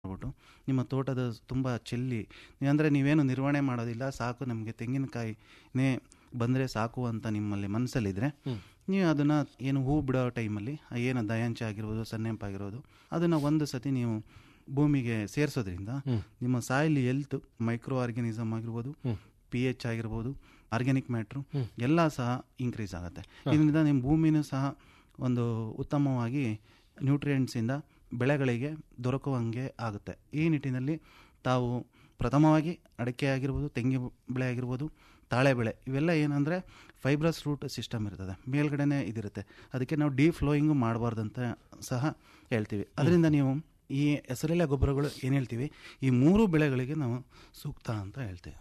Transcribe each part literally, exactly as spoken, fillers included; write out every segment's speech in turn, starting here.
ಮಾಡ್ಬಿಟ್ಟು ನಿಮ್ಮ ತೋಟದ ತುಂಬ ಚೆಲ್ಲಿ, ಅಂದರೆ ನೀವೇನು ನಿರ್ವಹಣೆ ಮಾಡೋದಿಲ್ಲ, ಸಾಕು ನಮಗೆ ತೆಂಗಿನಕಾಯಿನೇ ಬಂದರೆ ಸಾಕು ಅಂತ ನಿಮ್ಮಲ್ಲಿ ಮನಸ್ಸಲ್ಲಿದ್ದರೆ ನೀವು ಅದನ್ನು ಏನು ಹೂ ಬಿಡೋ ಟೈಮಲ್ಲಿ ಏನು ದಯಾಂಚ ಆಗಿರ್ಬೋದು, ಸನ್ನೆಂಪು ಆಗಿರೋದು, ಅದನ್ನು ಒಂದು ಸತಿ ನೀವು ಭೂಮಿಗೆ ಸೇರಿಸೋದ್ರಿಂದ ನಿಮ್ಮ ಸಾಯಿಲ್ ಹೆಲ್ತ್, ಮೈಕ್ರೋ ಆರ್ಗ್ಯಾನಿಸಮ್ ಆಗಿರ್ಬೋದು, ಪಿ ಎಚ್ ಆಗಿರ್ಬೋದು, ಆರ್ಗ್ಯಾನಿಕ್ ಮ್ಯಾಟ್ರು ಎಲ್ಲ ಸಹ ಇನ್ಕ್ರೀಸ್ ಆಗುತ್ತೆ. ಇದರಿಂದ ನಿಮ್ಮ ಭೂಮಿನೂ ಸಹ ಒಂದು ಉತ್ತಮವಾಗಿ ನ್ಯೂಟ್ರಿಯೆಂಟ್ಸಿಂದ ಬೆಳೆಗಳಿಗೆ ದೊರಕುವಂಗೆ ಆಗುತ್ತೆ. ಈ ನಿಟ್ಟಿನಲ್ಲಿ ತಾವು ಪ್ರಥಮವಾಗಿ ಅಡಿಕೆ ಆಗಿರ್ಬೋದು, ತೆಂಗಿನ ಬೆಳೆ ಆಗಿರ್ಬೋದು, ತಾಳೆ ಬೆಳೆ ಇವೆಲ್ಲ ಏನಂದರೆ ಫೈಬ್ರಸ್ ರೂಟ್ ಸಿಸ್ಟಮ್ ಇರ್ತದೆ, ಮೇಲ್ಗಡೆನೇ ಇದಿರುತ್ತೆ. ಅದಕ್ಕೆ ನಾವು ಡೀ ಫ್ಲೋಯಿಂಗು ಮಾಡಬಾರ್ದಂತ ಸಹ ಹೇಳ್ತೀವಿ. ಅದರಿಂದ ನೀವು ಈ ಹೆಸರೆಲೆ ಗೊಬ್ಬರಗಳು ಏನು ಹೇಳ್ತೀವಿ, ಈ ಮೂರು ಬೆಳೆಗಳಿಗೆ ನಾವು ಸೂಕ್ತ ಅಂತ ಹೇಳ್ತೇವೆ.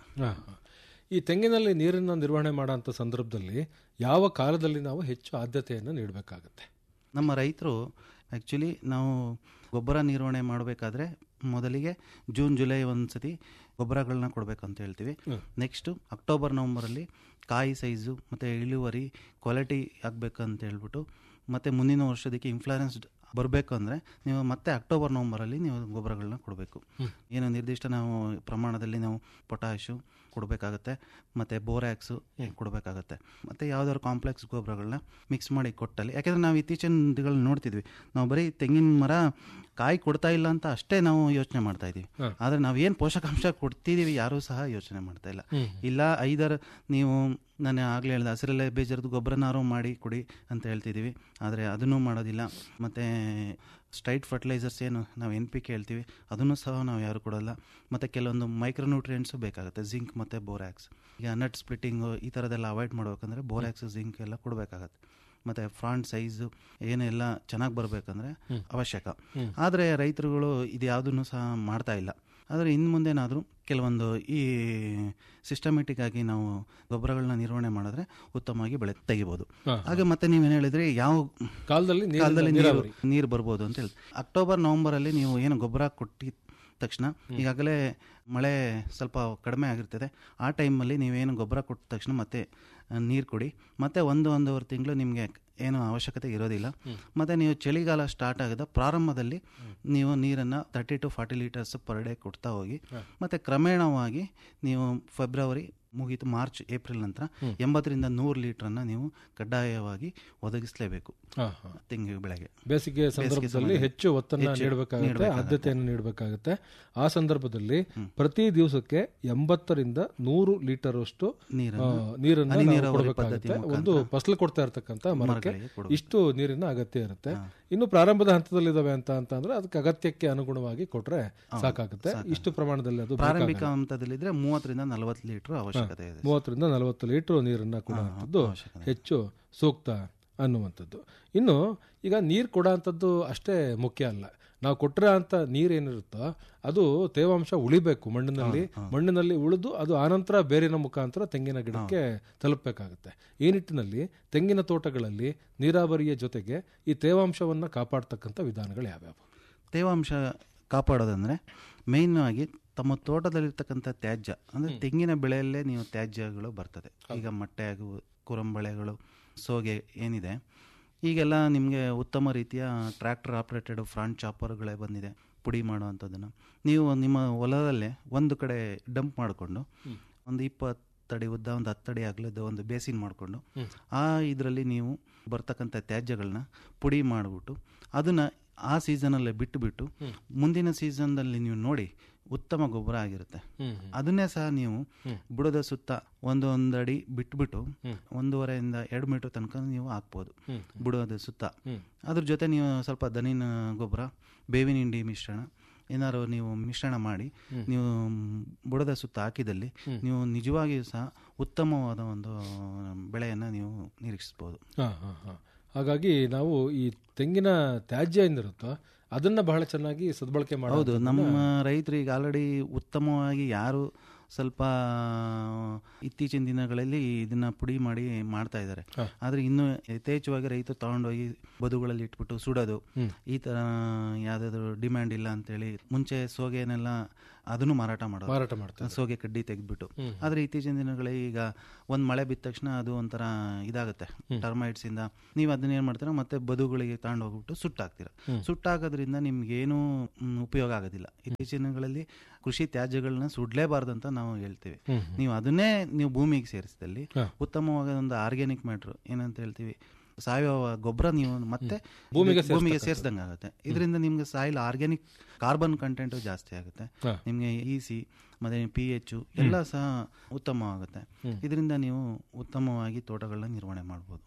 ಈ ತೆಂಗಿನಲ್ಲಿ ನೀರನ್ನು ನಿರ್ವಹಣೆ ಮಾಡೋಂಥ ಸಂದರ್ಭದಲ್ಲಿ ಯಾವ ಕಾಲದಲ್ಲಿ ನಾವು ಹೆಚ್ಚು ಆದ್ಯತೆಯನ್ನು ನೀಡಬೇಕಾಗುತ್ತೆ? ನಮ್ಮ ರೈತರು ಆ್ಯಕ್ಚುಲಿ ನಾವು ಗೊಬ್ಬರ ನಿರ್ವಹಣೆ ಮಾಡಬೇಕಾದ್ರೆ ಮೊದಲಿಗೆ ಜೂನ್ ಜುಲೈ ಒಂದು ಸತಿ ಗೊಬ್ಬರಗಳನ್ನ ಕೊಡಬೇಕಂತ ಹೇಳ್ತೀವಿ. ನೆಕ್ಸ್ಟು ಅಕ್ಟೋಬರ್ ನವಂಬರಲ್ಲಿ ಕಾಯಿ ಸೈಜು ಮತ್ತು ಇಳುವರಿ ಕ್ವಾಲಿಟಿ ಆಗಬೇಕಂತ ಹೇಳ್ಬಿಟ್ಟು, ಮತ್ತು ಮುಂದಿನ ವರ್ಷದಕ್ಕೆ ಇನ್ಫ್ಲೂಯೆನ್ಸ್ಡ್ ಬರಬೇಕು ಅಂದರೆ ನೀವು ಮತ್ತೆ ಅಕ್ಟೋಬರ್ ನವಂಬರಲ್ಲಿ ನೀವು ಗೊಬ್ಬರಗಳನ್ನ ಕೊಡಬೇಕು. ಏನು ನಿರ್ದಿಷ್ಟ ನಾವು ಪ್ರಮಾಣದಲ್ಲಿ ನಾವು ಪೊಟ್ಯಾಶು ಕೊಡಬೇಕಾಗತ್ತೆ, ಮತ್ತು ಬೋರ್ಯಾಕ್ಸು ಕೊಡಬೇಕಾಗತ್ತೆ, ಮತ್ತು ಯಾವುದಾದ್ರು ಕಾಂಪ್ಲೆಕ್ಸ್ ಗೊಬ್ಬರಗಳನ್ನ ಮಿಕ್ಸ್ ಮಾಡಿ ಕೊಟ್ಟಲ್ಲಿ. ಯಾಕೆಂದರೆ ನಾವು ಇತ್ತೀಚಿನ ದಿನಗಳು ನೋಡ್ತಿದ್ವಿ, ನಾವು ಬರೀ ತೆಂಗಿನ ಮರ ಕಾಯಿ ಕೊಡ್ತಾ ಇಲ್ಲ ಅಂತ ಅಷ್ಟೇ ನಾವು ಯೋಚನೆ ಮಾಡ್ತಾ ಇದ್ದೀವಿ. ಆದರೆ ನಾವು ಏನು ಪೋಷಕಾಂಶ ಕೊಡ್ತಿದ್ದೀವಿ ಯಾರೂ ಸಹ ಯೋಚನೆ ಮಾಡ್ತಾ ಇಲ್ಲ. ಇಲ್ಲ ಐದಾರು ನೀವು ನಾನು ಆಗಲೇ ಹೇಳಿದೆ ಹಸಿರೆಲೆ ಬೀಜದ ಗೊಬ್ಬರನಾರು ಮಾಡಿ ಕೊಡಿ ಅಂತ ಹೇಳ್ತಿದ್ದೀವಿ, ಆದರೆ ಅದನ್ನೂ ಮಾಡೋದಿಲ್ಲ. ಮತ್ತು ಸ್ಟ್ರೈಟ್ ಫರ್ಟಿಲೈಸರ್ಸ್ ಏನು ನಾವು ಎನ್ ಪಿ ಕೆ ಹೇಳ್ತೀವಿ ಅದನ್ನು ಸಹ ನಾವು ಯಾರು ಕೊಡೋಲ್ಲ. ಮತ್ತು ಕೆಲವೊಂದು ಮೈಕ್ರೋನ್ಯೂಟ್ರಿಯೆಂಟ್ಸು ಬೇಕಾಗುತ್ತೆ, ಜಿಂಕ್ ಮತ್ತು ಬೋರ್ಯಾಕ್ಸ್. ಈಗ ನಟ್ ಸ್ಪ್ಲಿಟ್ಟಿಂಗು ಈ ಥರದ್ದೆಲ್ಲ ಅವಾಯ್ಡ್ ಮಾಡಬೇಕಂದ್ರೆ ಬೋರ್ಯಾಕ್ಸ್, ಜಿಂಕ್ ಎಲ್ಲ ಕೊಡಬೇಕಾಗತ್ತೆ. ಮತ್ತು ಫ್ರಾಂಟ್ ಸೈಜು ಏನೆಲ್ಲ ಚೆನ್ನಾಗಿ ಬರಬೇಕಂದ್ರೆ ಅವಶ್ಯಕ. ಆದರೆ ರೈತರುಗಳು ಇದು ಯಾವುದನ್ನು ಸಹ ಮಾಡ್ತಾ ಇಲ್ಲ. ಆದರೆ ಇನ್ನು ಮುಂದೇನಾದರೂ ಕೆಲವೊಂದು ಈ ಸಿಸ್ಟಮೆಟಿಕ್ ಆಗಿ ನಾವು ಗೊಬ್ಬರಗಳನ್ನ ನಿರ್ವಹಣೆ ಮಾಡಿದ್ರೆ ಉತ್ತಮವಾಗಿ ಬೆಳೆ ತೆಗಿಬೋದು. ಹಾಗೆ ಮತ್ತೆ ನೀವೇನು ಹೇಳಿದ್ರಿ, ಯಾವ ಕಾಲದಲ್ಲಿ ಕಾಲದಲ್ಲಿ ನೀರು ನೀರು ಬರ್ಬೋದು ಅಂತ ಹೇಳಿ, ಅಕ್ಟೋಬರ್ ನವಂಬರಲ್ಲಿ ನೀವು ಏನು ಗೊಬ್ಬರ ಕೊಟ್ಟಿದ ತಕ್ಷಣ, ಈಗಾಗಲೇ ಮಳೆ ಸ್ವಲ್ಪ ಕಡಿಮೆ ಆಗಿರ್ತದೆ, ಆ ಟೈಮಲ್ಲಿ ನೀವೇನು ಗೊಬ್ಬರ ಕೊಟ್ಟ ತಕ್ಷಣ ಮತ್ತೆ ನೀರು ಕೊಡಿ. ಮತ್ತು ಒಂದು ಒಂದೂವರೆ ತಿಂಗಳು ನಿಮಗೆ ಏನು ಅವಶ್ಯಕತೆ ಇರೋದಿಲ್ಲ. ಮತ್ತು ನೀವು ಚಳಿಗಾಲ ಸ್ಟಾರ್ಟ್ ಆಗದ ಪ್ರಾರಂಭದಲ್ಲಿ ನೀವು ನೀರನ್ನು thirty to forty litres per day ಕೊಡ್ತಾ ಹೋಗಿ, ಮತ್ತು ಕ್ರಮೇಣವಾಗಿ ನೀವು ಫೆಬ್ರವರಿ ಮುಗೀತು ಮಾರ್ಚ್ ಏಪ್ರಿಲ್ ನಂತರ ಎಂಬತ್ತರಿಂದ ನೂರು ಲೀಟ್ರನ್ನು ನೀವು ಕಡ್ಡಾಯವಾಗಿ ಒದಗಿಸಲೇಬೇಕು ತೆಂಗಿನ ಬೆಳೆಗೆ. ಬೇಸಿಗೆ ಸಂದರ್ಭದಲ್ಲಿ ಹೆಚ್ಚು ಒತ್ತನ್ನು ನೀಡಬೇಕಾಗುತ್ತೆ, ಆದ್ಯತೆಯನ್ನು ನೀಡಬೇಕಾಗುತ್ತೆ. ಆ ಸಂದರ್ಭದಲ್ಲಿ ಪ್ರತಿ ದಿವಸಕ್ಕೆ ಎಂಬತ್ತರಿಂದ ನೂರು ಲೀಟರ್ ಅಷ್ಟು ನೀರನ್ನು ಕೊಡಬೇಕಾಗುತ್ತೆ. ಒಂದು ಫಸಲು ಕೊಡ್ತಾ ಇರತಕ್ಕಂಥ ಮರಕ್ಕೆ ಇಷ್ಟು ನೀರಿನ ಅಗತ್ಯ ಇರುತ್ತೆ. ಇನ್ನು ಪ್ರಾರಂಭದ ಹಂತದಲ್ಲಿದ್ದಾವೆ ಅಂತ ಅಂತಂದ್ರೆ ಅದಕ್ಕೆ ಅಗತ್ಯಕ್ಕೆ ಅನುಗುಣವಾಗಿ ಕೊಟ್ರೆ ಸಾಕಾಗುತ್ತೆ. ಇಷ್ಟು ಪ್ರಮಾಣದಲ್ಲಿ ಅದು ಪ್ರಾರಂಭಿಕ ಹಂತದಲ್ಲಿದ್ರೆ ಮೂವತ್ತರಿಂದ ನಲವತ್ತು ಲೀಟರ್ ಅವಶ್ಯಕತೆ ಇದೆ. ಮೂವತ್ತರಿಂದ ನಲವತ್ತು ಲೀಟರ್ ನೀರನ್ನ ಕೊಡುವಂಥದ್ದು ಹೆಚ್ಚು ಸೂಕ್ತ ಅನ್ನುವಂಥದ್ದು. ಇನ್ನು ಈಗ ನೀರು ಕೊಡೋಂಥದ್ದು ಅಷ್ಟೇ ಮುಖ್ಯ ಅಲ್ಲ, ನಾವು ಕೊಟ್ಟರೆ ಅಂತ ನೀರೇನಿರುತ್ತೋ ಅದು ತೇವಾಂಶ ಉಳಿಬೇಕು ಮಣ್ಣಿನಲ್ಲಿ. ಮಣ್ಣಿನಲ್ಲಿ ಉಳಿದು ಅದು ಆನಂತರ ಬೇರಿನ ಮುಖಾಂತರ ತೆಂಗಿನ ಗಿಡಕ್ಕೆ ತಲುಪಬೇಕಾಗುತ್ತೆ. ಈ ನಿಟ್ಟಿನಲ್ಲಿ ತೆಂಗಿನ ತೋಟಗಳಲ್ಲಿ ನೀರಾವರಿಯ ಜೊತೆಗೆ ಈ ತೇವಾಂಶವನ್ನು ಕಾಪಾಡ್ತಕ್ಕಂಥ ವಿಧಾನಗಳು ಯಾವ್ಯಾವು? ತೇವಾಂಶ ಕಾಪಾಡೋದಂದರೆ ಮೇಯ್ನ್ ಆಗಿ ತಮ್ಮ ತೋಟದಲ್ಲಿರ್ತಕ್ಕಂಥ ತ್ಯಾಜ್ಯ, ಅಂದರೆ ತೆಂಗಿನ ಬೆಳೆಯಲ್ಲೇ ನೀವು ತ್ಯಾಜ್ಯಗಳು ಬರ್ತದೆ. ಈಗ ಮೊಟ್ಟೆ ಹಾಗೂ ಕುರಂಬಳೆಗಳು, ಸೋಗೆ ಏನಿದೆ, ಈಗೆಲ್ಲ ನಿಮಗೆ ಉತ್ತಮ ರೀತಿಯ ಟ್ರ್ಯಾಕ್ಟರ್ ಆಪ್ರೇಟೆಡ್ ಫ್ರಂಟ್ ಚಾಪರ್ಗಳೇ ಬಂದಿದೆ ಪುಡಿ ಮಾಡುವಂಥದ್ದನ್ನು. ನೀವು ನಿಮ್ಮ ಹೊಲದಲ್ಲೇ ಒಂದು ಕಡೆ ಡಂಪ್ ಮಾಡಿಕೊಂಡು ಒಂದು ಇಪ್ಪತ್ತಡಿ ಉದ್ದ ಒಂದು ಹತ್ತಡಿ ಅಗಲದ ಒಂದು ಬೇಸಿನ್ ಮಾಡಿಕೊಂಡು ಆ ಇದರಲ್ಲಿ ನೀವು ಬರ್ತಕ್ಕಂಥ ತ್ಯಾಜ್ಯಗಳನ್ನ ಪುಡಿ ಮಾಡಿಬಿಟ್ಟು ಅದನ್ನು ಆ ಸೀಸನಲ್ಲೇ ಬಿಟ್ಟು ಬಿಟ್ಟು ಮುಂದಿನ ಸೀಸನ್ದಲ್ಲಿ ನೀವು ನೋಡಿ ಉತ್ತಮ ಗೊಬ್ಬರ ಆಗಿರುತ್ತೆ. ಅದನ್ನೇ ಸಹ ನೀವು ಬುಡದ ಸುತ್ತ ಒಂದು ಒಂದಡಿ ಬಿಟ್ಬಿಟ್ಟು ಒಂದೂವರೆಯಿಂದ ಎರಡು ಮೀಟರ್ ತನಕ ನೀವು ಹಾಕ್ಬೋದು ಬುಡದ ಸುತ್ತ. ಅದ್ರ ಜೊತೆ ನೀವು ಸ್ವಲ್ಪ ದನಿನ ಗೊಬ್ಬರ, ಬೇವಿನ ಹಿಂಡಿ ಮಿಶ್ರಣ ಏನಾದ್ರು ನೀವು ಮಿಶ್ರಣ ಮಾಡಿ ನೀವು ಬುಡದ ಸುತ್ತ ಹಾಕಿದಲ್ಲಿ ನೀವು ನಿಜವಾಗಿಯೂ ಸಹ ಉತ್ತಮವಾದ ಒಂದು ಬೆಳೆಯನ್ನು ನೀವು ನಿರೀಕ್ಷಿಸ್ಬೋದು. ಹಾಗಾಗಿ ನಾವು ಈ ತೆಂಗಿನ ತ್ಯಾಜ್ಯ ಏನಿರುತ್ತೋ ಅದನ್ನ ಬಹಳ ಚೆನ್ನಾಗಿ ಸದ್ಬಳಕೆ ಮಾಡೋದು. ನಮ್ಮ ರೈತರು ಈಗ ಆಲ್ರೆಡಿ ಉತ್ತಮವಾಗಿ ಯಾರು ಸ್ವಲ್ಪ ಇತ್ತೀಚಿನ ದಿನಗಳಲ್ಲಿ ಇದನ್ನ ಪುಡಿ ಮಾಡಿ ಮಾಡ್ತಾ ಇದ್ದಾರೆ. ಆದರೆ ಇನ್ನು ಯಥೇಚ್ಛವಾಗಿ ರೈತರು ತಗೊಂಡೋಗಿ ಬದುಗಳಲ್ಲಿ ಇಟ್ಬಿಟ್ಟು ಸುಡೋದು, ಈ ತರ ಯಾವ್ದಾದ್ರು ಡಿಮ್ಯಾಂಡ್ ಇಲ್ಲ ಅಂತೇಳಿ ಮುಂಚೆ ಸೋಗೆನೆಲ್ಲ ಅದನ್ನು ಮಾರಾಟ ಮಾಡೋದು, ಮಾರಾಟ ಮಾಡ್ತಾರೆ ಸೋಗೆ ಕಡ್ಡಿ ತೆಗೆದ್ಬಿಟ್ಟು. ಆದರೆ ಇತ್ತೀಚಿನ ದಿನಗಳಲ್ಲಿ ಈಗ ಒಂದು ಮಳೆ ಬಿದ್ದ ತಕ್ಷಣ ಅದು ಒಂಥರ ಇದಾಗುತ್ತೆ ಟರ್ಮೈಟ್ಸ್ ಇಂದ. ನೀವು ಅದನ್ನ ಏನು ಮಾಡ್ತೀರಾ ಮತ್ತೆ ಬದುಗಳಿಗೆ ತಗೊಂಡು ಹೋಗ್ಬಿಟ್ಟು ಸುಟ್ಟಾಕ್ತೀರಾ. ಸುಟ್ಟಾಕೋದ್ರಿಂದ ನಿಮ್ಗೇನು ಉಪಯೋಗ ಆಗೋದಿಲ್ಲ. ಇತ್ತೀಚಿನ ದಿನಗಳಲ್ಲಿ ಕೃಷಿ ತ್ಯಾಜ್ಯಗಳನ್ನ ಸುಡ್ಲೇಬಾರ್ದು ಅಂತ ನಾವು ಹೇಳ್ತೀವಿ. ನೀವು ಅದನ್ನೇ ನೀವು ಭೂಮಿಗೆ ಸೇರಿಸಿದಲ್ಲಿ ಉತ್ತಮವಾದ ಒಂದು ಆರ್ಗ್ಯಾನಿಕ್ ಮ್ಯಾಟ್ರ್ ಏನಂತ ಹೇಳ್ತೀವಿ, ಸಾವಯವ ಗೊಬ್ಬರ ನೀವು ಮತ್ತೆ ಭೂಮಿಗೆ ಭೂಮಿಗೆ ಸೇರಿಸಿದಂಗೆ ಆಗುತ್ತೆ. ಇದರಿಂದ ನಿಮ್ಗೆ ಸಾಯಿಲ್ ಆರ್ಗ್ಯಾನಿಕ್ ಕಾರ್ಬನ್ ಕಂಟೆಂಟ್ ಜಾಸ್ತಿ ಆಗುತ್ತೆ, ನಿಮಗೆ ಇ ಸಿ ಮತ್ತೆ ಪಿ ಎಚ್ ಎಲ್ಲ ಸಹ ಉತ್ತಮವಾಗುತ್ತೆ. ಇದರಿಂದ ನೀವು ಉತ್ತಮವಾಗಿ ತೋಟಗಳನ್ನ ನಿರ್ವಹಣೆ ಮಾಡ್ಬೋದು.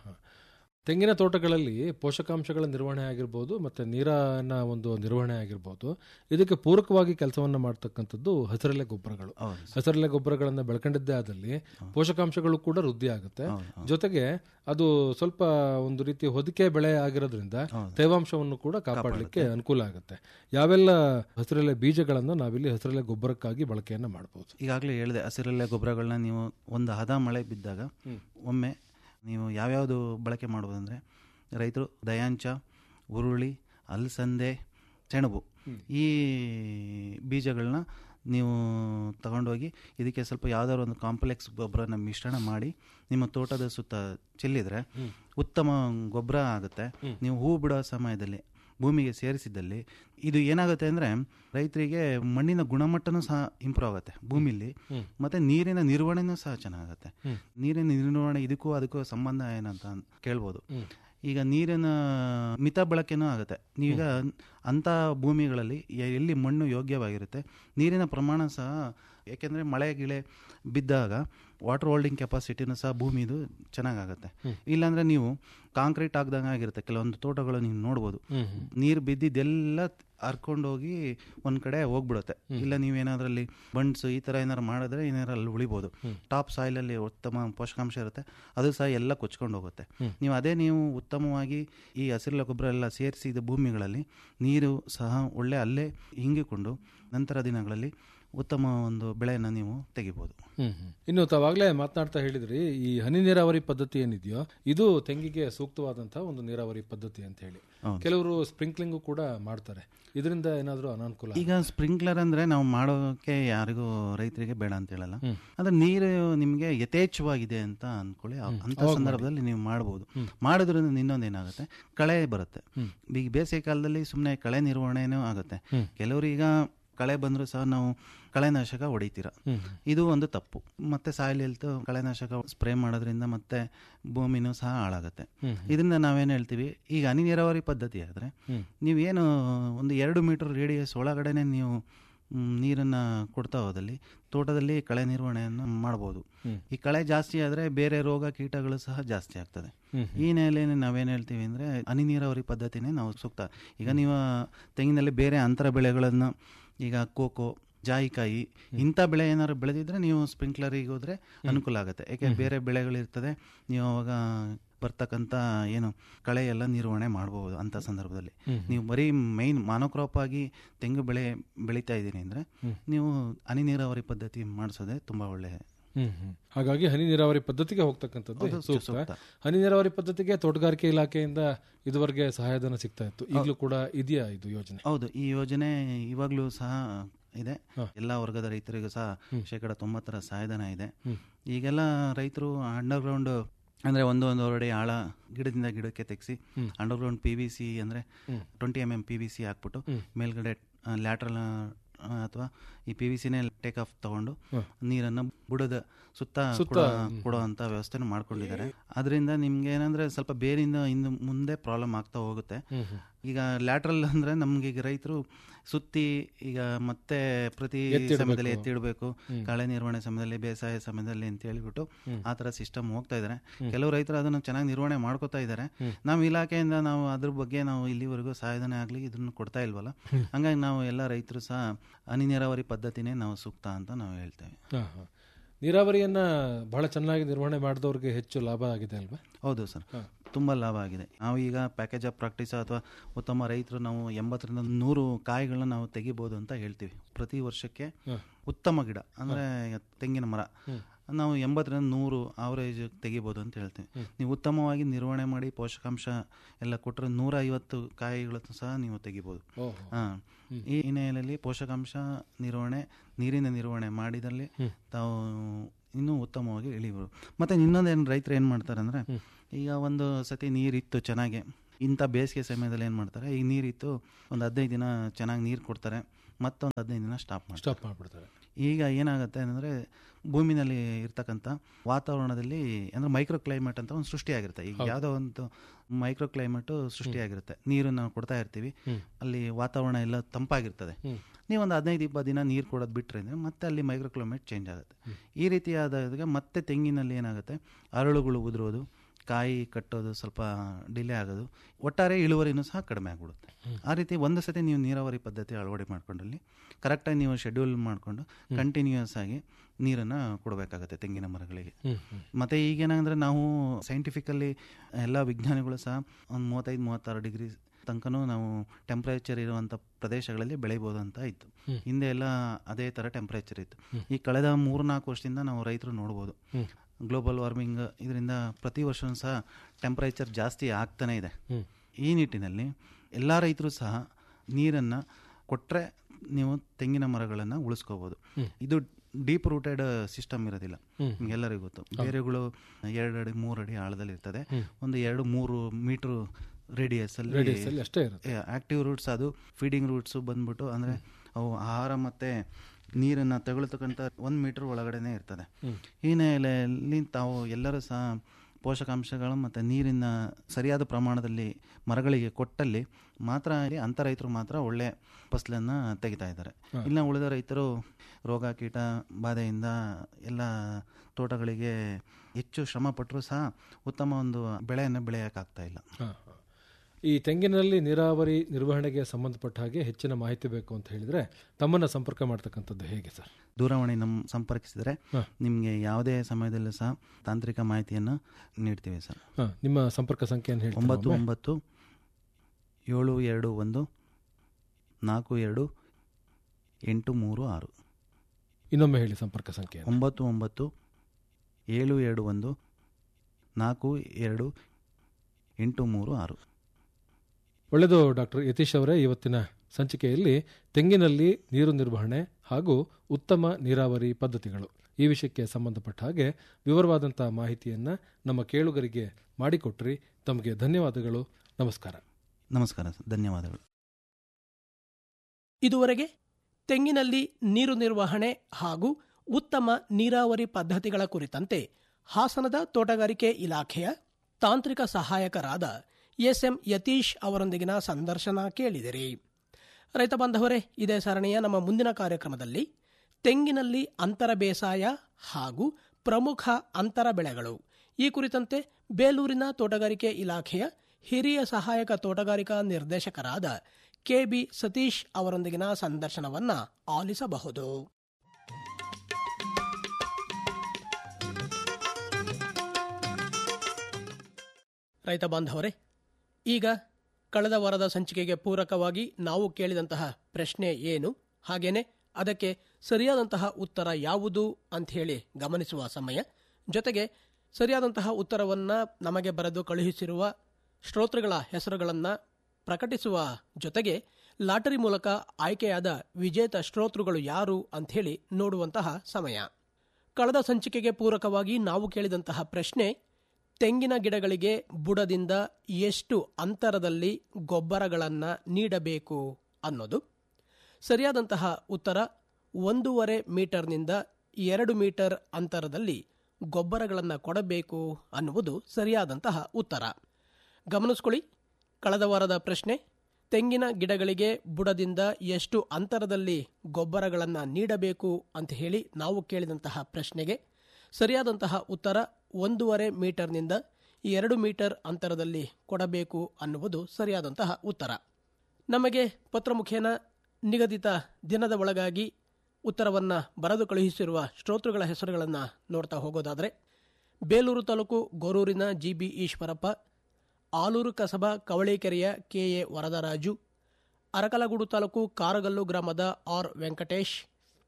ತೆಂಗಿನ ತೋಟಗಳಲ್ಲಿ ಪೋಷಕಾಂಶಗಳ ನಿರ್ವಹಣೆ ಆಗಿರ್ಬೋದು ಮತ್ತು ನೀರಿನ ಒಂದು ನಿರ್ವಹಣೆ ಆಗಿರ್ಬೋದು, ಇದಕ್ಕೆ ಪೂರಕವಾಗಿ ಕೆಲಸವನ್ನು ಮಾಡ್ತಕ್ಕಂಥದ್ದು ಹಸಿರೆಲೆ ಗೊಬ್ಬರಗಳು. ಹಸಿರೆಲೆ ಗೊಬ್ಬರಗಳನ್ನು ಬೆಳ್ಕೊಂಡಿದ್ದೇ ಆದಲ್ಲಿ ಪೋಷಕಾಂಶಗಳು ಕೂಡ ವೃದ್ಧಿ ಆಗುತ್ತೆ. ಜೊತೆಗೆ ಅದು ಸ್ವಲ್ಪ ಒಂದು ರೀತಿ ಹೊದಿಕೆ ಬೆಳೆ ಆಗಿರೋದ್ರಿಂದ ತೇವಾಂಶವನ್ನು ಕೂಡ ಕಾಪಾಡಲಿಕ್ಕೆ ಅನುಕೂಲ ಆಗುತ್ತೆ. ಯಾವೆಲ್ಲ ಹಸಿರೆಲೆ ಬೀಜಗಳನ್ನು ನಾವಿಲ್ಲಿ ಹಸಿರೆಲೆ ಗೊಬ್ಬರಕ್ಕಾಗಿ ಬಳಕೆಯನ್ನು ಮಾಡಬಹುದು? ಈಗಾಗಲೇ ಹೇಳಿದೆ, ಹಸಿರೆಲೆ ಗೊಬ್ಬರಗಳನ್ನ ನೀವು ಒಂದು ಹದ ಮಳೆ ಬಿದ್ದಾಗ ಒಮ್ಮೆ ನೀವು ಯಾವ್ಯಾವುದು ಬಳಕೆ ಮಾಡ್ಬೋದು ಅಂದರೆ, ರೈತರು ದಯಾಂಚ, ಹುರುಳಿ, ಅಲಸಂದೆ, ಸೆಣಬು ಈ ಬೀಜಗಳನ್ನ ನೀವು ತಗೊಂಡೋಗಿ ಇದಕ್ಕೆ ಸ್ವಲ್ಪ ಯಾವ್ದಾದ್ರು ಒಂದು ಕಾಂಪ್ಲೆಕ್ಸ್ ಗೊಬ್ಬರನ ಮಿಶ್ರಣ ಮಾಡಿ ನಿಮ್ಮ ತೋಟದ ಸುತ್ತ ಚೆಲ್ಲಿದರೆ ಉತ್ತಮ ಗೊಬ್ಬರ ಆಗುತ್ತೆ. ನೀವು ಹೂ ಬಿಡೋ ಸಮಯದಲ್ಲಿ ಭೂಮಿಗೆ ಸೇರಿಸಿದ್ದಲ್ಲಿ ಇದು ಏನಾಗುತ್ತೆ ಅಂದರೆ ರೈತರಿಗೆ ಮಣ್ಣಿನ ಗುಣಮಟ್ಟನೂ ಸಹ ಇಂಪ್ರೂವ್ ಆಗುತ್ತೆ ಭೂಮಿಲಿ, ಮತ್ತು ನೀರಿನ ನಿರ್ವಹಣೆನೂ ಸಹ ಚೆನ್ನಾಗುತ್ತೆ. ನೀರಿನ ನಿರ್ವಹಣೆ ಇದಕ್ಕೂ ಅದಕ್ಕೂ ಸಂಬಂಧ ಏನಂತ ಕೇಳ್ಬೋದು. ಈಗ ನೀರಿನ ಮಿತ ಬಳಕೆನೂ ಆಗುತ್ತೆ. ನೀವೀಗ ಅಂಥ ಭೂಮಿಗಳಲ್ಲಿ ಎಲ್ಲಿ ಮಣ್ಣು ಯೋಗ್ಯವಾಗಿರುತ್ತೆ ನೀರಿನ ಪ್ರಮಾಣ ಸಹ, ಏಕೆಂದರೆ ಮಳೆ ಗಿಳೆ ಬಿದ್ದಾಗ ವಾಟರ್ ಹೋಲ್ಡಿಂಗ್ ಕೆಪಾಸಿಟಿನೂ ಸಹ ಭೂಮಿದು ಚೆನ್ನಾಗಾಗುತ್ತೆ. ಇಲ್ಲಾಂದರೆ ನೀವು ಕಾಂಕ್ರೀಟ್ ಆಗ್ದಂಗೆ ಆಗಿರುತ್ತೆ ಕೆಲವೊಂದು ತೋಟಗಳು ನೀವು ನೋಡ್ಬೋದು, ನೀರು ಬಿದ್ದಿದ್ದೆಲ್ಲ ಹರ್ಕೊಂಡೋಗಿ ಒಂದು ಕಡೆ ಹೋಗ್ಬಿಡುತ್ತೆ. ಇಲ್ಲ ನೀವೇನಾದ್ರಲ್ಲಿ ಬಂಡ್ಸು ಈ ಥರ ಏನಾರು ಮಾಡಿದ್ರೆ ಏನಾರು ಅಲ್ಲಿ ಉಳಿಬೋದು. ಟಾಪ್ ಸಾಯಿಲಲ್ಲಿ ಉತ್ತಮ ಪೋಷಕಾಂಶ ಇರುತ್ತೆ, ಅದು ಸಹ ಎಲ್ಲ ಕೊಚ್ಕೊಂಡು ಹೋಗುತ್ತೆ. ನೀವು ಅದೇ ನೀವು ಉತ್ತಮವಾಗಿ ಈ ಹಸಿರೆಲೆ ಗೊಬ್ಬರ ಎಲ್ಲ ಸೇರಿಸಿದ ಭೂಮಿಗಳಲ್ಲಿ ನೀರು ಸಹ ಒಳ್ಳೆ ಅಲ್ಲೇ ಹಿಂಗಿಕೊಂಡು ನಂತರ ದಿನಗಳಲ್ಲಿ ಉತ್ತಮ ಒಂದು ಬೆಳೆಯನ್ನು ನೀವು ತೆಗಿಬಹುದು. ಇನ್ನು ತಾವಾಗಲೇ ಮಾತನಾಡ್ತಾ ಹೇಳಿದ್ರಿ, ಈ ಹನಿ ನೀರಾವರಿ ಪದ್ಧತಿ ಏನಿದೆಯೋ ಇದು ತೆಂಗಿಗೆ ಸೂಕ್ತವಾದಂತಹ ಒಂದು ನೀರಾವರಿ ಪದ್ಧತಿ ಅಂತ ಹೇಳಿ. ಕೆಲವರು ಸ್ಪ್ರಿಂಕ್ಲಿಂಗ್ ಕೂಡ ಮಾಡ್ತಾರೆ, ಇದರಿಂದ ಏನಾದರೂ ಅನಾನುಕೂಲ? ಈಗ ಸ್ಪ್ರಿಂಕ್ಲರ್ ಅಂದ್ರೆ ನಾವು ಮಾಡೋಕೆ ಯಾರಿಗೂ ರೈತರಿಗೆ ಬೇಡ ಅಂತ ಹೇಳಲ್ಲ, ಅಂದ್ರೆ ನೀರು ನಿಮಗೆ ಯಥೇಚ್ಛವಾಗಿದೆ ಅಂತ ಅನ್ಕೊಳ್ಳಿ, ಅಂತ ಸಂದರ್ಭದಲ್ಲಿ ನೀವು ಮಾಡಬಹುದು. ಮಾಡೋದ್ರಿಂದ ಇನ್ನೊಂದು ಏನಾಗುತ್ತೆ, ಕಳೆ ಬರುತ್ತೆ. ಈಗ ಬೇಸಿಗೆ ಕಾಲದಲ್ಲಿ ಸುಮ್ಮನೆ ಕಳೆ ನಿರ್ವಹಣೆನೂ ಆಗುತ್ತೆ. ಕೆಲವರು ಈಗ ಕಳೆ ಬಂದರೂ ಸಹ ನಾವು ಕಳೆನಾಶಕ ಹೊಡಿತೀರ, ಇದು ಒಂದು ತಪ್ಪು. ಮತ್ತೆ ಸಾಯಿಲ್ ಹೆಲ್ತ್ ಕಳೆನಾಶಕ ಸ್ಪ್ರೇ ಮಾಡೋದ್ರಿಂದ ಮತ್ತೆ ಭೂಮಿನೂ ಸಹ ಹಾಳಾಗುತ್ತೆ. ಇದರಿಂದ ನಾವೇನು ಹೇಳ್ತೀವಿ, ಈಗ ಹನಿ ನೀರಾವರಿ ಪದ್ಧತಿ ಆದರೆ ನೀವೇನು ಒಂದು ಎರಡು ಮೀಟರ್ ರೇಡಿಯಸ್ ಒಳಗಡೆನೆ ನೀವು ನೀರನ್ನು ಕೊಡ್ತಾ ಹೋದಲ್ಲಿ ತೋಟದಲ್ಲಿ ಕಳೆ ನಿರ್ವಹಣೆಯನ್ನು ಮಾಡ್ಬೋದು. ಈ ಕಳೆ ಜಾಸ್ತಿ ಆದರೆ ಬೇರೆ ರೋಗ ಕೀಟಗಳು ಸಹ ಜಾಸ್ತಿ ಆಗ್ತದೆ. ಈ ನೆಲೆಯಲ್ಲಿ ನಾವೇನು ಹೇಳ್ತೀವಿ ಅಂದರೆ ಹನಿ ನೀರಾವರಿ ಪದ್ಧತಿನೇ ನಾವು ಸೂಕ್ತ. ಈಗ ನೀವು ತೆಂಗಿನಲ್ಲಿ ಬೇರೆ ಅಂತರ ಬೆಳೆಗಳನ್ನು, ಈಗ ಕೋಕೋ, ಜಾಯಿಕಾಯಿ ಇಂಥ ಬೆಳೆ ಏನಾದ್ರು ಬೆಳೆದಿದ್ರೆ ನೀವು ಸ್ಪ್ರಿಂಕ್ಲರಿಗೆ ಹೋದರೆ ಅನುಕೂಲ ಆಗುತ್ತೆ. ಯಾಕೆ ಬೇರೆ ಬೆಳೆಗಳಿರ್ತದೆ, ನೀವು ಅವಾಗ ಬರ್ತಕ್ಕಂಥ ಏನು ಕಳೆ ಎಲ್ಲ ನಿರ್ವಹಣೆ ಮಾಡಬಹುದು. ಅಂಥ ಸಂದರ್ಭದಲ್ಲಿ ನೀವು ಬರೀ ಮೈನ್ ಮಾನೋಕ್ರಾಪ್ ಆಗಿ ತೆಂಗು ಬೆಳೆ ಬೆಳೀತಾ ಇದ್ದೀನಿ ಅಂದರೆ ನೀವು ಹನಿ ನೀರಾವರಿ ಪದ್ಧತಿ ಮಾಡಿಸೋದೇ ತುಂಬ ಒಳ್ಳೆಯ. ಹಾಗಾಗಿ ಹನಿ ನೀರಾವರಿ ಪದ್ಧತಿಗೆ ಹೋಗ್ತಕ್ಕಂಥದ್ದು ಸೂಕ್ತ. ಹನಿ ನೀರಾವರಿ ಪದ್ಧತಿಗೆ ತೋಟಗಾರಿಕೆ ಇಲಾಖೆಯಿಂದ ಇದುವರೆಗೆ ಸಹಾಯಧನ ಸಿಗ್ತಾ ಇತ್ತು, ಈಗಲೂ ಕೂಡ ಇದೆಯಾ ಇದು ಯೋಜನೆ? ಹೌದು, ಈ ಯೋಜನೆ ಇವಾಗಲೂ ಸಹ ಇದೆ. ಎಲ್ಲ ವರ್ಗದ ರೈತರಿಗೂ ಸಹ ಶೇಕಡ ತೊಂಬತ್ತರ ಸಹಾಯಧನ ಇದೆ. ಈಗೆಲ್ಲ ರೈತರು ಅಂಡರ್ಗ್ರೌಂಡ್ ಅಂದರೆ ಒಂದು ಒಂದೂವರೆ ಆಳ ಗಿಡದಿಂದ ಗಿಡಕ್ಕೆ ತೆಗೆಸಿ ಅಂಡರ್ಗ್ರೌಂಡ್ ಪಿ ವಿ ಸಿ ಅಂದರೆ twenty M M P V C ಹಾಕ್ಬಿಟ್ಟು ಮೇಲ್ಗಡೆ ಲ್ಯಾಟ್ರಲ್ ಅಥವಾ ಈ ಪಿ ವಿ ಸಿನೇ ಟೇಕ್ ಆಫ್ ತಗೊಂಡು ನೀರನ್ನು ಬುಡದ ಸುತ್ತ ಕೊಡುವಂಥ ವ್ಯವಸ್ಥೆನೂ ಮಾಡ್ಕೊಂಡಿದ್ದಾರೆ. ಅದರಿಂದ ನಿಮ್ಗೆ ಏನಂದ್ರೆ ಸ್ವಲ್ಪ ಬೇರಿಂದ ಇನ್ನು ಮುಂದೆ ಪ್ರಾಬ್ಲಮ್ ಆಗ್ತಾ ಹೋಗುತ್ತೆ. ಈಗ ಲ್ಯಾಟ್ರಲ್ ಅಂದ್ರೆ ನಮ್ಗೆ ಈಗ ರೈತರು ಸುತ್ತಿ ಈಗ ಮತ್ತೆ ಪ್ರತಿ ಸಮಯದಲ್ಲಿ ಎತ್ತಿಡಬೇಕು, ಕಳೆ ನಿರ್ವಹಣೆ ಸಮಯದಲ್ಲಿ, ಬೇಸಾಯ ಸಮಯದಲ್ಲಿ ಅಂತ ಹೇಳಿಬಿಟ್ಟು ಆ ಥರ ಸಿಸ್ಟಮ್ ಹೋಗ್ತಾ ಇದ್ದಾರೆ. ಕೆಲವು ರೈತರು ಅದನ್ನು ಚೆನ್ನಾಗಿ ನಿರ್ವಹಣೆ ಮಾಡ್ಕೋತಾ ಇದ್ದಾರೆ. ನಮ್ಮ ಇಲಾಖೆಯಿಂದ ನಾವು ಅದ್ರ ಬಗ್ಗೆ ನಾವು ಇಲ್ಲಿವರೆಗೂ ಸಹಾಯಧನ ಆಗಲಿ ಇದನ್ನು ಕೊಡ್ತಾ ಇಲ್ವಲ್ಲ, ಹಂಗಾಗಿ ನಾವು ಎಲ್ಲ ರೈತರು ಸಹ ಹನಿ ನೀರಾವರಿ ಪದ್ಧತಿನೇ ನಾವು ಸೂಕ್ತ ಅಂತ ನಾವು ಹೇಳ್ತೇವೆ. ನೀರಾವರಿಯನ್ನ ಬಹಳ ಚೆನ್ನಾಗಿ ನಿರ್ವಹಣೆ ಮಾಡಿದವ್ರಿಗೆ ಹೆಚ್ಚು ಲಾಭ ಆಗಿದೆ ಅಲ್ವಾ? ಹೌದು ಸರ್, ತುಂಬ ಲಾಭ ಆಗಿದೆ. ನಾವು ಈಗ ಪ್ಯಾಕೇಜ್ ಆಫ್ ಪ್ರಾಕ್ಟೀಸ್ ಅಥವಾ ಉತ್ತಮ ರೈತರು ನಾವು ಎಂಬತ್ತರಿಂದ ನೂರು ಕಾಯಿಗಳನ್ನ ನಾವು ತೆಗಿಬೋದು ಅಂತ ಹೇಳ್ತೀವಿ. ಪ್ರತಿ ವರ್ಷಕ್ಕೆ ಉತ್ತಮ ಗಿಡ ಅಂದರೆ ತೆಂಗಿನ ಮರ ನಾವು ಎಂಬತ್ತರಿಂದ ನೂರು ಆವರೇಜ್ ತೆಗಿಬೋದು ಅಂತ ಹೇಳ್ತೀವಿ. ನೀವು ಉತ್ತಮವಾಗಿ ನಿರ್ವಹಣೆ ಮಾಡಿ ಪೋಷಕಾಂಶ ಎಲ್ಲ ಕೊಟ್ಟರೆ ನೂರ ಐವತ್ತು ಕಾಯಿಗಳನ್ನು ಸಹ ನೀವು ತೆಗಿಬೋದು. ಹಾಂ, ಈ ಹಿನ್ನೆಲೆಯಲ್ಲಿ ಪೋಷಕಾಂಶ ನಿರ್ವಹಣೆ, ನೀರಿನ ನಿರ್ವಹಣೆ ಮಾಡಿದಲ್ಲಿ ತಾವು ಇನ್ನೂ ಉತ್ತಮವಾಗಿ ಇಳಿಬೋದು. ಮತ್ತು ಇನ್ನೊಂದೇನು ರೈತರು ಏನು ಮಾಡ್ತಾರೆ ಅಂದರೆ, ಈಗ ಒಂದು ಸತಿ ನೀರಿತ್ತು ಚೆನ್ನಾಗಿ, ಇಂಥ ಬೇಸಿಗೆ ಸಮಯದಲ್ಲಿ ಏನು ಮಾಡ್ತಾರೆ, ಈಗ ನೀರಿತ್ತು ಒಂದು ಹದಿನೈದು ದಿನ ಚೆನ್ನಾಗಿ ನೀರು ಕೊಡ್ತಾರೆ, ಮತ್ತೊಂದು ಹದಿನೈದು ದಿನ ಸ್ಟಾಪ್ ಮಾಡಿ ಸ್ಟಾಪ್ ಮಾಡಿಬಿಡ್ತಾರೆ. ಈಗ ಏನಾಗುತ್ತೆ ಅಂದರೆ ಭೂಮಿನಲ್ಲಿ ಇರ್ತಕ್ಕಂಥ ವಾತಾವರಣದಲ್ಲಿ ಅಂದರೆ ಮೈಕ್ರೋ ಕ್ಲೈಮೇಟ್ ಅಂತ ಒಂದು ಸೃಷ್ಟಿಯಾಗಿರುತ್ತೆ. ಈಗ ಯಾವುದೋ ಒಂದು ಮೈಕ್ರೋ ಕ್ಲೈಮೇಟು ಸೃಷ್ಟಿಯಾಗಿರುತ್ತೆ, ನೀರನ್ನು ನಾವು ಕೊಡ್ತಾ ಇರ್ತೀವಿ, ಅಲ್ಲಿ ವಾತಾವರಣ ಎಲ್ಲ ತಂಪಾಗಿರ್ತದೆ. ನೀವು ಒಂದು ಹದಿನೈದು ಇಪ್ಪತ್ತು ದಿನ ನೀರು ಕೊಡೋದು ಬಿಟ್ಟರೆ ಅಂದರೆ ಮತ್ತೆ ಅಲ್ಲಿ ಮೈಕ್ರೋ ಕ್ಲೈಮೇಟ್ ಚೇಂಜ್ ಆಗುತ್ತೆ. ಈ ರೀತಿಯಾದಾಗ ಮತ್ತೆ ತೆಂಗಿನಲ್ಲಿ ಏನಾಗುತ್ತೆ, ಅರಳುಗಳು ಉದುರೋದು, ಕಾಯಿ ಕಟ್ಟೋದು ಸ್ವಲ್ಪ ಡಿಲೇ ಆಗೋದು, ಒಟ್ಟಾರೆ ಇಳುವರಿನೂ ಸಹ ಕಡಿಮೆ ಆಗಿಬಿಡುತ್ತೆ. ಆ ರೀತಿ ಒಂದು ಸತಿ ನೀವು ನೀರಾವರಿ ಪದ್ಧತಿ ಅಳವಡಿ ಮಾಡ್ಕೊಂಡಲ್ಲಿ ಕರೆಕ್ಟಾಗಿ ನೀವು ಶೆಡ್ಯೂಲ್ ಮಾಡಿಕೊಂಡು ಕಂಟಿನ್ಯೂಯಸ್ ಆಗಿ ನೀರನ್ನು ಕೊಡಬೇಕಾಗತ್ತೆ ತೆಂಗಿನ ಮರಗಳಿಗೆ. ಮತ್ತು ಈಗೇನಂದರೆ ನಾವು ಸೈಂಟಿಫಿಕಲಿ ಎಲ್ಲ ವಿಜ್ಞಾನಿಗಳು ಸಹ ಒಂದು ಮೂವತ್ತೈದು ಮೂವತ್ತಾರು ಡಿಗ್ರಿ ತನಕನೂ ನಾವು ಟೆಂಪ್ರೇಚರ್ ಇರುವಂಥ ಪ್ರದೇಶಗಳಲ್ಲಿ ಬೆಳಿಬೋದು ಅಂತ ಇತ್ತು. ಹಿಂದೆ ಎಲ್ಲ ಅದೇ ಥರ ಟೆಂಪ್ರೇಚರ್ ಇತ್ತು. ಈ ಕಳೆದ ಮೂರು ನಾಲ್ಕು ವರ್ಷದಿಂದ ನಾವು ರೈತರು ನೋಡ್ಬೋದು, ಗ್ಲೋಬಲ್ ವಾರ್ಮಿಂಗ್ ಇದರಿಂದ ಪ್ರತಿ ವರ್ಷವೂ ಸಹ ಟೆಂಪ್ರೇಚರ್ ಜಾಸ್ತಿ ಆಗ್ತಾನೇ ಇದೆ. ಈ ನಿಟ್ಟಿನಲ್ಲಿ ಎಲ್ಲ ರೈತರು ಸಹ ನೀರನ್ನು ಕೊಟ್ಟರೆ ನೀವು ತೆಂಗಿನ ಮರಗಳನ್ನು ಉಳಿಸ್ಕೋಬೋದು. ಇದು ಡೀಪ್ ರೂಟೆಡ್ ಸಿಸ್ಟಮ್ ಇರೋದಿಲ್ಲ, ನಿಮಗೆಲ್ಲರಿಗೂ ಗೊತ್ತು. ಬೇರೆಗಳು ಎರಡು ಅಡಿ ಮೂರು ಅಡಿ ಆಳದಲ್ಲಿ ಇರ್ತದೆ, ಒಂದು ಎರಡು ಮೂರು ಮೀಟ್ರು ರೇಡಿಯಸ್ ಅಲ್ಲಿ ಅಷ್ಟೇ ಇರುತ್ತೆ ಆಕ್ಟಿವ್ ರೂಟ್ಸ್. ಅದು ಫೀಡಿಂಗ್ ರೂಟ್ಸು ಬಂದ್ಬಿಟ್ಟು ಅಂದರೆ ಅವು ಆಹಾರ ಮತ್ತು ನೀರನ್ನು ತಗೊಳ್ತಕ್ಕಂಥ ಒಂದು ಮೀಟರ್ ಒಳಗಡೆನೇ ಇರ್ತದೆ. ಈ ನೆಲೆಯಲ್ಲಿ ತಾವು ಎಲ್ಲರೂ ಸಹ ಪೋಷಕಾಂಶಗಳು ಮತ್ತು ನೀರಿನ ಸರಿಯಾದ ಪ್ರಮಾಣದಲ್ಲಿ ಮರಗಳಿಗೆ ಕೊಟ್ಟಲ್ಲಿ ಮಾತ್ರ ಅಂಥ ರೈತರು ಮಾತ್ರ ಒಳ್ಳೆ ಫಸಲನ್ನು ತೆಗಿತಾ ಇದ್ದಾರೆ. ಇನ್ನು ಉಳಿದ ರೈತರು ರೋಗ ಕೀಟ ಬಾಧೆಯಿಂದ ಎಲ್ಲ ತೋಟಗಳಿಗೆ ಹೆಚ್ಚು ಶ್ರಮ ಪಟ್ಟರೂ ಸಹ ಉತ್ತಮ ಒಂದು ಬೆಳೆಯನ್ನು ಬೆಳೆಯೋಕ್ಕಾಗ್ತಾ ಇಲ್ಲ. ಈ ತೆಂಗಿನಲ್ಲಿ ನೀರಾವರಿ ನಿರ್ವಹಣೆಗೆ ಸಂಬಂಧಪಟ್ಟ ಹಾಗೆ ಹೆಚ್ಚಿನ ಮಾಹಿತಿ ಬೇಕು ಅಂತ ಹೇಳಿದರೆ ತಮ್ಮನ್ನು ಸಂಪರ್ಕ ಮಾಡ್ತಕ್ಕಂಥದ್ದು ಹೇಗೆ ಸರ್? ದೂರವಾಣಿ ನಮ್ಮ ಸಂಪರ್ಕಿಸಿದರೆ ನಿಮಗೆ ಯಾವುದೇ ಸಮಯದಲ್ಲೂ ಸಹ ತಾಂತ್ರಿಕ ಮಾಹಿತಿಯನ್ನು ನೀಡ್ತೀವಿ ಸರ್. ನಿಮ್ಮ ಸಂಪರ್ಕ ಸಂಖ್ಯೆಯನ್ನು ಹೇಳಿ. ಒಂಬತ್ತು ಒಂಬತ್ತು ಏಳು ಎರಡು ಒಂದು ನಾಲ್ಕು ಎರಡು ಎಂಟು ಮೂರು ಆರು. ಇನ್ನೊಮ್ಮೆ ಹೇಳಿ ಸಂಪರ್ಕ ಸಂಖ್ಯೆ. ಒಂಬತ್ತು ಒಂಬತ್ತು ಏಳು ಎರಡು ಒಂದು ನಾಲ್ಕು ಎರಡು ಎಂಟು ಮೂರು ಆರು. ಒಳ್ಳೆಯದು ಡಾಕ್ಟರ್ ಯತೀಶ್ ಅವರೇ, ಇವತ್ತಿನ ಸಂಚಿಕೆಯಲ್ಲಿ ತೆಂಗಿನಲ್ಲಿ ನೀರು ನಿರ್ವಹಣೆ ಹಾಗೂ ಉತ್ತಮ ನೀರಾವರಿ ಪದ್ಧತಿಗಳು ಈ ವಿಷಯಕ್ಕೆ ಸಂಬಂಧಪಟ್ಟ ಹಾಗೆ ವಿವರವಾದಂಥ ಮಾಹಿತಿಯನ್ನು ನಮ್ಮ ಕೇಳುಗರಿಗೆ ಮಾಡಿಕೊಟ್ರಿ. ತಮಗೆ ಧನ್ಯವಾದಗಳು. ನಮಸ್ಕಾರ. ನಮಸ್ಕಾರ, ಧನ್ಯವಾದಗಳು. ಇದುವರೆಗೆ ತೆಂಗಿನಲ್ಲಿ ನೀರು ನಿರ್ವಹಣೆ ಹಾಗೂ ಉತ್ತಮ ನೀರಾವರಿ ಪದ್ಧತಿಗಳ ಕುರಿತಂತೆ ಹಾಸನದ ತೋಟಗಾರಿಕೆ ಇಲಾಖೆಯ ತಾಂತ್ರಿಕ ಸಹಾಯಕರಾದ ಎಸ್ ಎಂ ಯತೀಶ್ ಅವರೊಂದಿಗಿನ ಸಂದರ್ಶನ ಕೇಳಿದಿರಿ. ರೈತ ಬಾಂಧವರೇ, ಇದೇ ಸರಣಿಯ ನಮ್ಮ ಮುಂದಿನ ಕಾರ್ಯಕ್ರಮದಲ್ಲಿ ತೆಂಗಿನಲ್ಲಿ ಅಂತರ ಬೇಸಾಯ ಹಾಗೂ ಪ್ರಮುಖ ಅಂತರ ಬೆಳೆಗಳು ಈ ಕುರಿತಂತೆ ಬೇಲೂರಿನ ತೋಟಗಾರಿಕೆ ಇಲಾಖೆಯ ಹಿರಿಯ ಸಹಾಯಕ ತೋಟಗಾರಿಕಾ ನಿರ್ದೇಶಕರಾದ ಕೆ ಬಿ ಸತೀಶ್ ಅವರೊಂದಿಗಿನ ಸಂದರ್ಶನವನ್ನು ಆಲಿಸಬಹುದು. ರೈತ ಬಾಂಧವರೇ, ಈಗ ಕಳೆದ ವಾರದ ಸಂಚಿಕೆಗೆ ಪೂರಕವಾಗಿ ನಾವು ಕೇಳಿದಂತಹ ಪ್ರಶ್ನೆ ಏನು, ಹಾಗೇನೆ ಅದಕ್ಕೆ ಸರಿಯಾದಂತಹ ಉತ್ತರ ಯಾವುದು ಅಂತ ಹೇಳಿ ಗಮನಿಸುವ ಸಮಯ. ಜೊತೆಗೆ ಸರಿಯಾದಂತಹ ಉತ್ತರವನ್ನು ನಮಗೆ ಬರೆದು ಕಳುಹಿಸಿರುವ ಶ್ರೋತೃಗಳ ಹೆಸರುಗಳನ್ನು ಪ್ರಕಟಿಸುವ ಜೊತೆಗೆ ಲಾಟರಿ ಮೂಲಕ ಆಯ್ಕೆಯಾದ ವಿಜೇತ ಶ್ರೋತೃಗಳು ಯಾರು ಅಂಥೇಳಿ ನೋಡುವಂತಹ ಸಮಯ. ಕಳೆದ ಸಂಚಿಕೆಗೆ ಪೂರಕವಾಗಿ ನಾವು ಕೇಳಿದಂತಹ ಪ್ರಶ್ನೆ, ತೆಂಗಿನ ಗಿಡಗಳಿಗೆ ಬುಡದಿಂದ ಎಷ್ಟು ಅಂತರದಲ್ಲಿ ಗೊಬ್ಬರಗಳನ್ನು ನೀಡಬೇಕು ಅನ್ನೋದು. ಸರಿಯಾದಂತಹ ಉತ್ತರ ಒಂದೂವರೆ ಮೀಟರ್ನಿಂದ ಎರಡು ಮೀಟರ್ ಅಂತರದಲ್ಲಿ ಗೊಬ್ಬರಗಳನ್ನು ಕೊಡಬೇಕು ಅನ್ನುವುದು ಸರಿಯಾದಂತಹ ಉತ್ತರ. ಗಮನಿಸ್ಕೊಳ್ಳಿ, ಕಳೆದ ವಾರದ ಪ್ರಶ್ನೆ ತೆಂಗಿನ ಗಿಡಗಳಿಗೆ ಬುಡದಿಂದ ಎಷ್ಟು ಅಂತರದಲ್ಲಿ ಗೊಬ್ಬರಗಳನ್ನು ನೀಡಬೇಕು ಅಂತ ಹೇಳಿ ನಾವು ಕೇಳಿದಂತಹ ಪ್ರಶ್ನೆಗೆ ಸರಿಯಾದಂತಹ ಉತ್ತರ ಒಂದೂವರೆ ಮೀಟರ್ನಿಂದ ಎರಡು ಮೀಟರ್ ಅಂತರದಲ್ಲಿ ಕೊಡಬೇಕು ಅನ್ನುವುದು ಸರಿಯಾದಂತಹ ಉತ್ತರ. ನಮಗೆ ಪತ್ರ ಮುಖೇನ ನಿಗದಿತ ದಿನದ ಒಳಗಾಗಿ ಉತ್ತರವನ್ನು ಬರೆದು ಕಳುಹಿಸಿರುವ ಶ್ರೋತೃಗಳ ಹೆಸರುಗಳನ್ನು ನೋಡ್ತಾ ಹೋಗೋದಾದರೆ, Belur taluk ಗೊರೂರಿನ G B Eshwarappa, Aluru Kasaba ಕವಳೇಕೆರೆಯ K A Varadaraju, Arakalagudu taluk ಕಾರಗಲ್ಲು ಗ್ರಾಮದ R Venkatesh,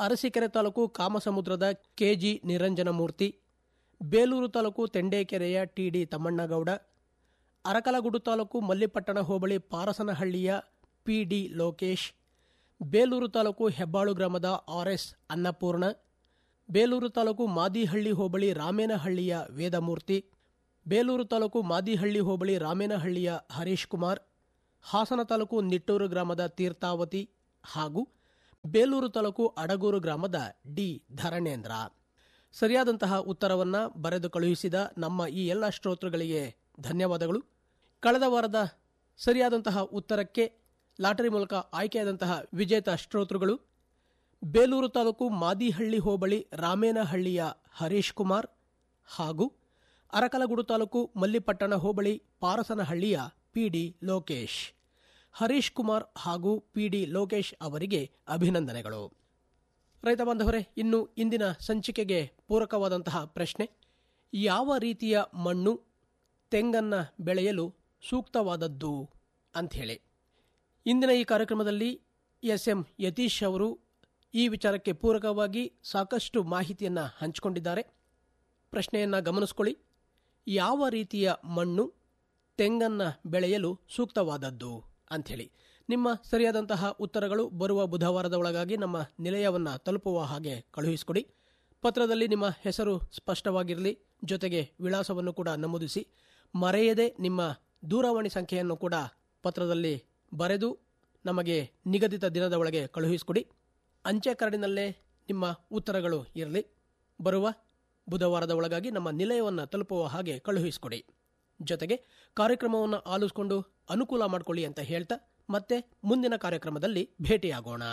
Arsikere taluk ಕಾಮಸಮುದ್ರದ KG Niranjanamurthy, Belur taluk ತೆಂಡೇಕೆರೆಯ TD Thammannagowda, Arakalagudu taluk Mallipattana ಹೋಬಳಿ ಪಾರಸನಹಳ್ಳಿಯ ಪಿಡಿ ಲೋಕೇಶ್, ಬೇಲೂರು ತಾಲೂಕು ಹೆಬ್ಬಾಳು ಗ್ರಾಮದ ಆರ್ಎಸ್ ಅನ್ನಪೂರ್ಣ, ಬೇಲೂರು ತಾಲೂಕು ಮಾದಿಹಳ್ಳಿ ಹೋಬಳಿ ರಾಮೇನಹಳ್ಳಿಯ ವೇದಮೂರ್ತಿ, ಬೇಲೂರು ತಾಲೂಕು ಮಾದಿಹಳ್ಳಿ ಹೋಬಳಿ ರಾಮೇನಹಳ್ಳಿಯ ಹರೀಶ್ ಕುಮಾರ್, ಹಾಸನ ತಾಲೂಕು ನಿಟ್ಟೂರು ಗ್ರಾಮದ ತೀರ್ಥಾವತಿ ಹಾಗೂ ಬೇಲೂರು ತಾಲೂಕು ಅಡಗೂರು ಗ್ರಾಮದ ಡಿ ಧರಣೇಂದ್ರ. ಸರಿಯಾದಂತಹ ಉತ್ತರವನ್ನು ಬರೆದು ಕಳುಹಿಸಿದ ನಮ್ಮ ಈ ಎಲ್ಲ ಶ್ರೋತೃಗಳಿಗೆ ಧನ್ಯವಾದಗಳು. ಕಳೆದ ವಾರದ ಸರಿಯಾದಂತಹ ಉತ್ತರಕ್ಕೆ ಲಾಟರಿ ಮೂಲಕ ಆಯ್ಕೆಯಾದಂತಹ ವಿಜೇತ ಶ್ರೋತೃಗಳು ಬೇಲೂರು ತಾಲೂಕು ಮಾದಿಹಳ್ಳಿ ಹೋಬಳಿ ರಾಮೇನಹಳ್ಳಿಯ ಹರೀಶ್ ಕುಮಾರ್ ಹಾಗೂ ಅರಕಲಗೂಡು ತಾಲೂಕು ಮಲ್ಲಿಪಟ್ಟಣ ಹೋಬಳಿ ಪಾರಸನಹಳ್ಳಿಯ ಪಿಡಿ ಲೋಕೇಶ್. ಹರೀಶ್ ಕುಮಾರ್ ಹಾಗೂ ಪಿಡಿ ಲೋಕೇಶ್ ಅವರಿಗೆ ಅಭಿನಂದನೆಗಳು. ರೈತ ಬಾಂಧವರೇ, ಇನ್ನು ಇಂದಿನ ಸಂಚಿಕೆಗೆ ಪೂರಕವಾದಂತಹ ಪ್ರಶ್ನೆ: ಯಾವ ರೀತಿಯ ಮಣ್ಣು ತೆಂಗನ್ನ ಬೆಳೆಯಲು ಸೂಕ್ತವಾದದ್ದು ಅಂಥೇಳಿ. ಇಂದಿನ ಈ ಕಾರ್ಯಕ್ರಮದಲ್ಲಿ ಎಸ್ ಎಂ ಯತೀಶ್ ಅವರು ಈ ವಿಚಾರಕ್ಕೆ ಪೂರಕವಾಗಿ ಸಾಕಷ್ಟು ಮಾಹಿತಿಯನ್ನು ಹಂಚಿಕೊಂಡಿದ್ದಾರೆ. ಪ್ರಶ್ನೆಯನ್ನು ಗಮನಿಸ್ಕೊಳ್ಳಿ. ಯಾವ ರೀತಿಯ ಮಣ್ಣು ತೆಂಗನ್ನ ಬೆಳೆಯಲು ಸೂಕ್ತವಾದದ್ದು ಅಂಥೇಳಿ. ನಿಮ್ಮ ಸರಿಯಾದಂತಹ ಉತ್ತರಗಳು ಬರುವ ಬುಧವಾರದ ಒಳಗಾಗಿ ನಮ್ಮ ನಿಲಯವನ್ನು ತಲುಪುವ ಹಾಗೆ ಕಳುಹಿಸಿಕೊಡಿ. ಪತ್ರದಲ್ಲಿ ನಿಮ್ಮ ಹೆಸರು ಸ್ಪಷ್ಟವಾಗಿರಲಿ, ಜೊತೆಗೆ ವಿಳಾಸವನ್ನು ಕೂಡ ನಮೂದಿಸಿ. ಮರೆಯದೆ ನಿಮ್ಮ ದೂರವಾಣಿ ಸಂಖ್ಯೆಯನ್ನು ಕೂಡ ಪತ್ರದಲ್ಲಿ ಬರೆದು ನಮಗೆ ನಿಗದಿತ ದಿನದ ಒಳಗೆ ಕಳುಹಿಸಿಕೊಡಿ. ಅಂಚೆ ಕಾರ್ಡಿನಲ್ಲೇ ನಿಮ್ಮ ಉತ್ತರಗಳು ಇರಲಿ. ಬರುವ ಬುಧವಾರದ ಒಳಗಾಗಿ ನಮ್ಮ ನಿಲಯವನ್ನು ತಲುಪುವ ಹಾಗೆ ಕಳುಹಿಸಿಕೊಡಿ. ಜೊತೆಗೆ ಕಾರ್ಯಕ್ರಮವನ್ನು ಆಲಿಸಿಕೊಂಡು ಅನುಕೂಲ ಮಾಡಿಕೊಳ್ಳಿ ಅಂತ ಹೇಳ್ತಾ ಮತ್ತೆ ಮುಂದಿನ ಕಾರ್ಯಕ್ರಮದಲ್ಲಿ ಭೇಟಿಯಾಗೋಣ.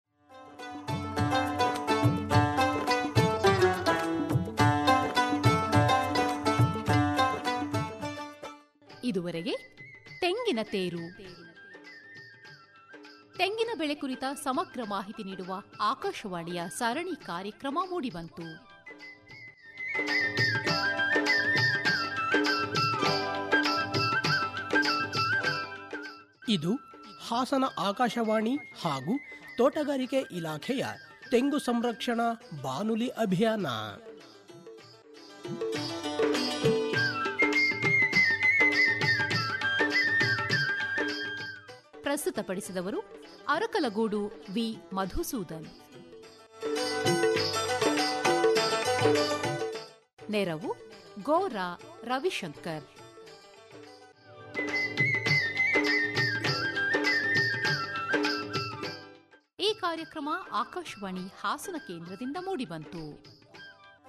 ಇದುವರೆಗೆ ತೆಂಗಿನ ತೇರು, ತೆಂಗಿನ ಬೆಳೆ ಕುರಿತ ಸಮಗ್ರ ಮಾಹಿತಿ ನೀಡುವ ಆಕಾಶವಾಣಿಯ ಸರಣಿ ಕಾರ್ಯಕ್ರಮ ಮೂಡಿಬಂತು. ಇದು ಹಾಸನ ಆಕಾಶವಾಣಿ ಹಾಗೂ ತೋಟಗಾರಿಕೆ ಇಲಾಖೆಯ ತೆಂಗು ಸಂರಕ್ಷಣಾ ಬಾನುಲಿ ಅಭಿಯಾನ. ಪ್ರಸ್ತುತಪಡಿಸಿದವರು ಅರಕಲಗೂಡು ವಿ ಮಧುಸೂದನ್. ನೆರವು ಗೋರಾ ರವಿಶಂಕರ್. ಈ ಕಾರ್ಯಕ್ರಮ ಆಕಾಶವಾಣಿ ಹಾಸನ ಕೇಂದ್ರದಿಂದ ಮೂಡಿಬಂತು.